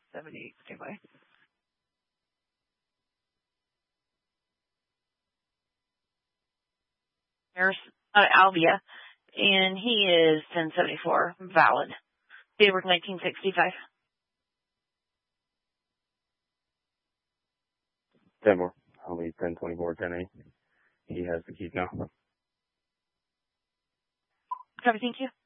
1078, standby. There's Albia, and he is 1074, valid. Date work 1965. 10 more. I'll leave 1024, 10-8. He has the keys now. Copy, thank you.